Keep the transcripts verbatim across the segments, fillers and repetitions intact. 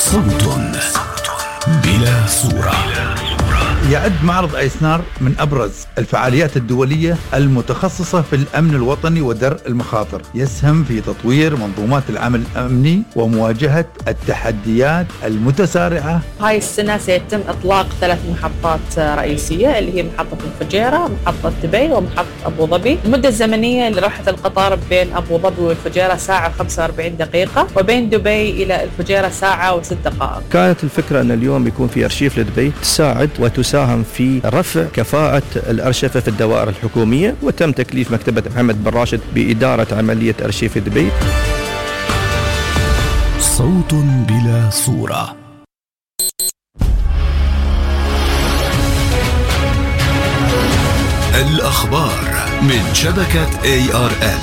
صوت بلا صورة. يعد معرض أيسنار من أبرز الفعاليات الدولية المتخصصة في الأمن الوطني ودرء المخاطر، يسهم في تطوير منظومات العمل الأمني ومواجهة التحديات المتسارعة. هاي السنة سيتم إطلاق ثلاث محطات رئيسية اللي هي محطة الفجيرة، محطة دبي، ومحطة أبو ظبي. المدة الزمنية لراحة القطار بين أبو ظبي والفجيرة ساعة وخمسة وأربعين دقيقة، وبين دبي إلى الفجيرة ساعة وست دقائق. كانت الفكرة أن اليوم يكون في أرشيف لدبي تساعد وتساعد في رفع كفاءة الأرشفة في الدوائر الحكومية، وتم تكليف مكتبة محمد بن راشد بإدارة عملية أرشيف دبي. صوت بلا صورة. الأخبار من شبكة إيه آر إل.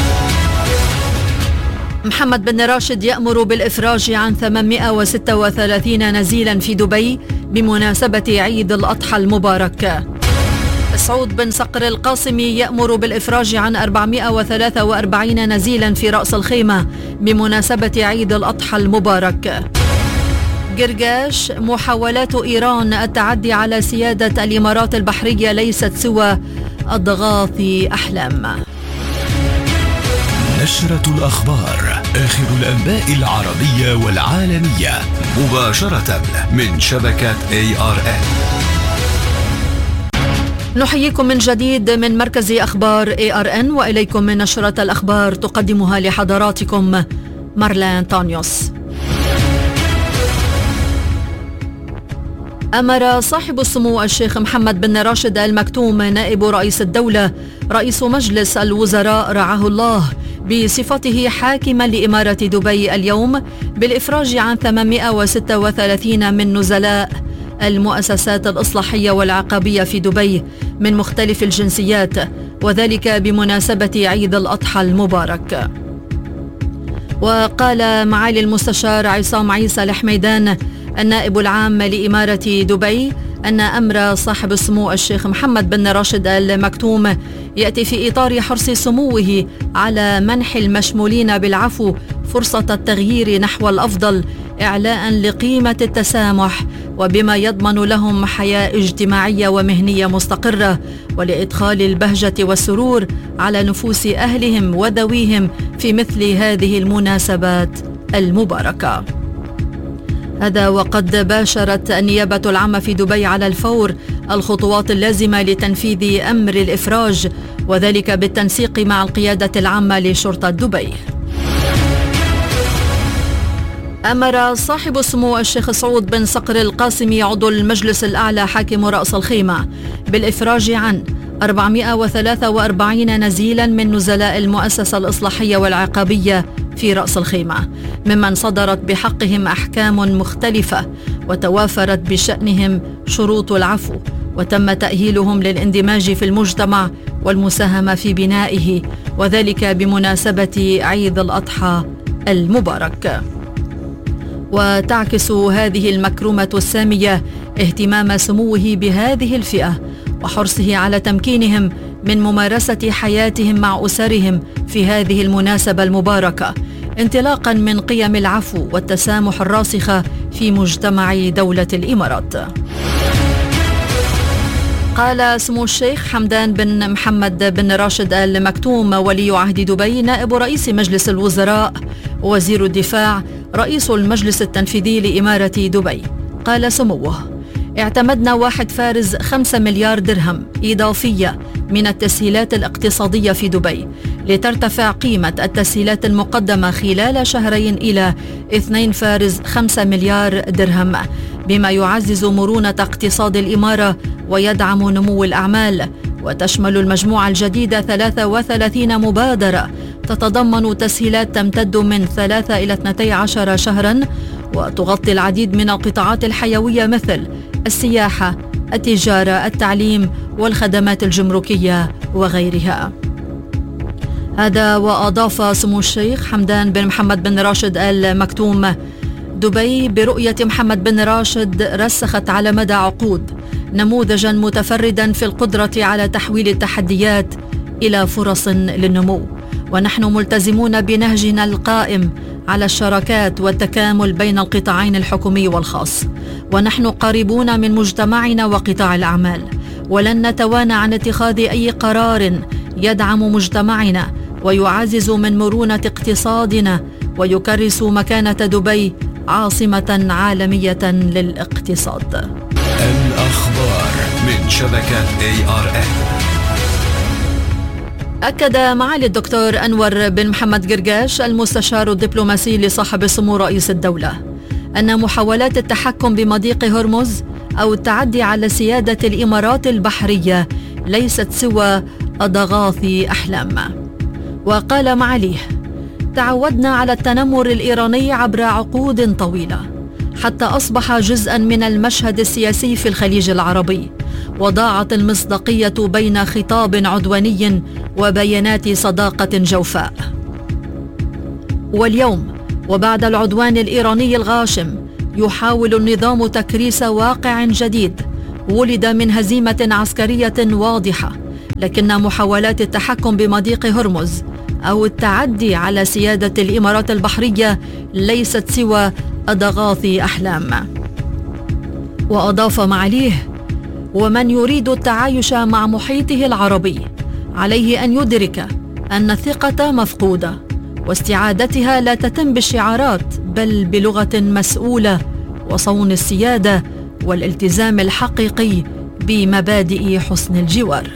محمد بن راشد يأمر بالإفراج عن ثمانمائة وستة وثلاثين نزيلا في دبي بمناسبة عيد الأضحى المبارك. سعود بن صقر القاسمي يأمر بالإفراج عن أربعمائة وثلاثة وأربعين نزيلا في رأس الخيمة بمناسبة عيد الأضحى المبارك. قرقاش: محاولات إيران التعدي على سيادة الإمارات البحرية ليست سوى أضغاث أحلام. نشرة الأخبار، آخر الأنباء العربية والعالمية، مباشرة من شبكة إيه آر إل. نحييكم من جديد من مركز أخبار إيه آر إن، وإليكم من نشرة الأخبار تقدمها لحضراتكم مارلين تانيوس. أمر صاحب السمو الشيخ محمد بن راشد آل مكتوم نائب رئيس الدولة رئيس مجلس الوزراء رعاه الله بصفته حاكما لإمارة دبي اليوم بالإفراج عن ثمانمائة وستة وثلاثين من نزلاء المؤسسات الإصلاحية والعقابية في دبي من مختلف الجنسيات، وذلك بمناسبة عيد الأضحى المبارك. وقال معالي المستشار عصام عيسى الحميدان النائب العام لإمارة دبي أن أمر صاحب السمو الشيخ محمد بن راشد آل مكتوم يأتي في إطار حرص سموه على منح المشمولين بالعفو فرصة التغيير نحو الأفضل، إعلاء لقيمة التسامح وبما يضمن لهم حياة اجتماعية ومهنية مستقرة، ولإدخال البهجة والسرور على نفوس أهلهم وذويهم في مثل هذه المناسبات المباركة. هذا وقد باشرت النيابة العامة في دبي على الفور الخطوات اللازمة لتنفيذ أمر الإفراج، وذلك بالتنسيق مع القيادة العامة لشرطة دبي. أمر صاحب السمو الشيخ سعود بن صقر القاسمي عضو المجلس الأعلى حاكم رأس الخيمة بالإفراج عن أربعمائة وثلاثة وأربعين نزيلا من نزلاء المؤسسة الإصلاحية والعقابية في رأس الخيمة، ممن صدرت بحقهم أحكام مختلفة وتوافرت بشأنهم شروط العفو، وتم تأهيلهم للاندماج في المجتمع والمساهمة في بنائه، وذلك بمناسبة عيد الأضحى المبارك. وتعكس هذه المكرمة السامية اهتمام سموه بهذه الفئة وحرصه على تمكينهم من ممارسة حياتهم مع أسرهم في هذه المناسبة المباركة، انطلاقا من قيم العفو والتسامح الراسخة في مجتمع دولة الإمارات. قال سمو الشيخ حمدان بن محمد بن راشد آل مكتوم ولي عهد دبي نائب رئيس مجلس الوزراء وزير الدفاع رئيس المجلس التنفيذي لإمارة دبي، قال سموه: اعتمدنا واحد فارز خمسة مليار درهم إضافية من التسهيلات الاقتصادية في دبي لترتفع قيمة التسهيلات المقدمة خلال شهرين إلى اثنين فارز خمسة مليار درهم، بما يعزز مرونة اقتصاد الإمارة ويدعم نمو الأعمال. وتشمل المجموعة الجديدة ثلاثة وثلاثين مبادرة تتضمن تسهيلات تمتد من ثلاثة إلى اثنتي عشر شهرا، وتغطي العديد من القطاعات الحيوية مثل السياحة، التجارة، التعليم والخدمات الجمركية وغيرها. هذا وأضاف سمو الشيخ حمدان بن محمد بن راشد آل مكتوم: دبي برؤية محمد بن راشد رسخت على مدى عقود نموذجا متفردا في القدرة على تحويل التحديات إلى فرص للنمو، ونحن ملتزمون بنهجنا القائم على الشراكات والتكامل بين القطاعين الحكومي والخاص، ونحن قريبون من مجتمعنا وقطاع الأعمال، ولن نتوانى عن اتخاذ أي قرار يدعم مجتمعنا ويعزز من مرونة اقتصادنا ويكرس مكانة دبي عاصمة عالمية للاقتصاد. الأخبار من شبكة إيه آر إن. أكد معالي الدكتور أنور بن محمد قرقاش المستشار الدبلوماسي لصاحب السمو رئيس الدولة أن محاولات التحكم بمضيق هرمز أو التعدي على سيادة الإمارات البحرية ليست سوى أضغاث أحلام. وقال معاليه: تعودنا على التنمر الإيراني عبر عقود طويلة حتى أصبح جزءا من المشهد السياسي في الخليج العربي، وضاعت المصداقية بين خطاب عدواني وبيانات صداقة جوفاء. واليوم وبعد العدوان الإيراني الغاشم يحاول النظام تكريس واقع جديد ولد من هزيمة عسكرية واضحة، لكن محاولات التحكم بمضيق هرمز أو التعدي على سيادة الإمارات البحرية ليست سوى أضغاث أحلام. وأضاف معاليه: ومن يريد التعايش مع محيطه العربي عليه أن يدرك أن الثقة مفقودة، واستعادتها لا تتم بالشعارات بل بلغة مسؤولة وصون السيادة والالتزام الحقيقي بمبادئ حسن الجوار.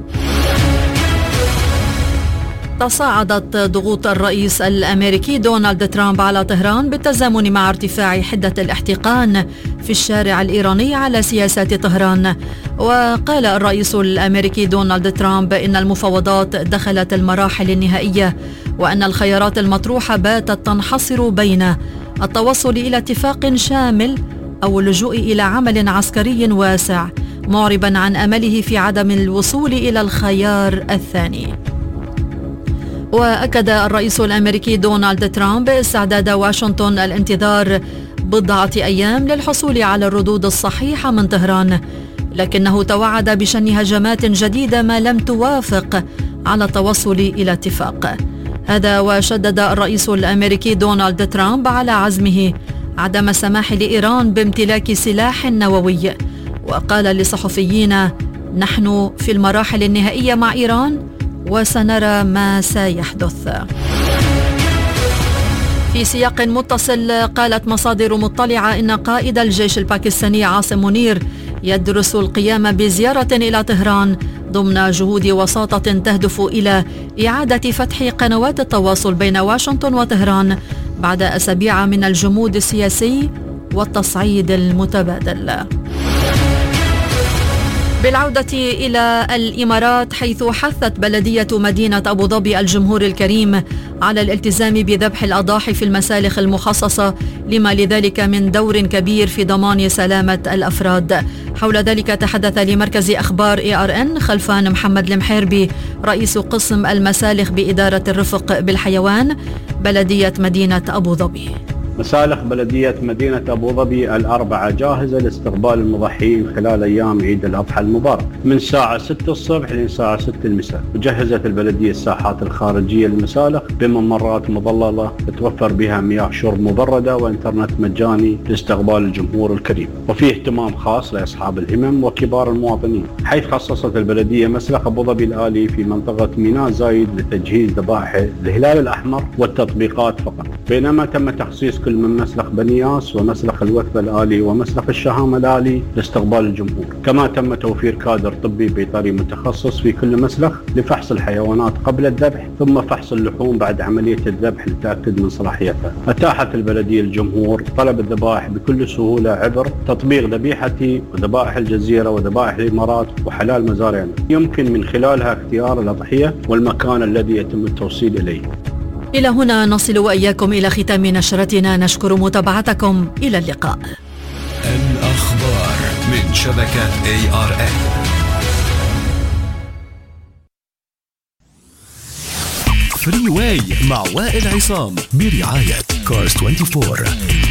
تصاعدت ضغوط الرئيس الأمريكي دونالد ترامب على طهران بالتزامن مع ارتفاع حدة الاحتقان في الشارع الإيراني على سياسات طهران. وقال الرئيس الأمريكي دونالد ترامب إن المفاوضات دخلت المراحل النهائية، وأن الخيارات المطروحة باتت تنحصر بين التوصل إلى اتفاق شامل أو اللجوء إلى عمل عسكري واسع، معربا عن أمله في عدم الوصول إلى الخيار الثاني. وأكد الرئيس الأمريكي دونالد ترامب استعداد واشنطن الانتظار بضعة أيام للحصول على الردود الصحيحة من طهران، لكنه توعد بشن هجمات جديدة ما لم توافق على التوصل إلى اتفاق. هذا وشدد الرئيس الأمريكي دونالد ترامب على عزمه عدم السماح لإيران بامتلاك سلاح نووي، وقال للصحفيين: نحن في المراحل النهائية مع إيران وسنرى ما سيحدث. في سياق متصل، قالت مصادر مطلعة إن قائد الجيش الباكستاني عاصم منير يدرس القيام بزيارة إلى طهران ضمن جهود وساطة تهدف إلى إعادة فتح قنوات التواصل بين واشنطن وطهران بعد أسابيع من الجمود السياسي والتصعيد المتبادل. بالعودة إلى الإمارات، حيث حثت بلدية مدينة أبو ظبي الجمهور الكريم على الالتزام بذبح الأضاحي في المسالخ المخصصة لما لذلك من دور كبير في ضمان سلامة الأفراد. حول ذلك تحدث لمركز أخبار إيه آر إن خلفان محمد المحيربي رئيس قسم المسالخ بإدارة الرفق بالحيوان بلدية مدينة أبو ظبي. مسالخ بلدية مدينة أبو ظبي الأربعة جاهزة لاستقبال المضحين خلال أيام عيد الأضحى المبارك من الساعة ستة الصبح للساعة ستة المساء. وجهزت البلدية الساحات الخارجية للمسالخ بممرات مظللة تتوفر بها مياه شرب مبردة وإنترنت مجاني لاستقبال الجمهور الكريم. وفي اهتمام خاص لأصحاب الهمم وكبار المواطنين، حيث خصصت البلدية مسلخ أبو ظبي الآلي في منطقة ميناء زايد لتجهيز ذبائح الهلال الأحمر والتطبيقات فقط، بينما تم تخصيص كل من مسلخ بنياس ومسلخ الوثبة الآلي ومسلخ الشهامة الآلي لاستقبال الجمهور. كما تم توفير كادر طبي بيطري متخصص في كل مسلخ لفحص الحيوانات قبل الذبح، ثم فحص اللحوم بعد عملية الذبح للتأكد من صلاحيتها. أتاحت البلدية الجمهور طلب الذبائح بكل سهولة عبر تطبيق ذبيحتي وذبائح الجزيرة وذبائح الإمارات وحلال مزارعنا، يمكن من خلالها اختيار الأضحية والمكان الذي يتم التوصيل إليه. إلى هنا نصل وإياكم إلى ختام نشرتنا، نشكر متابعتكم، إلى اللقاء. الأخبار من شبكة إيه آر إن. فري واي مع وائل عصام برعاية كارز أربعة وعشرين.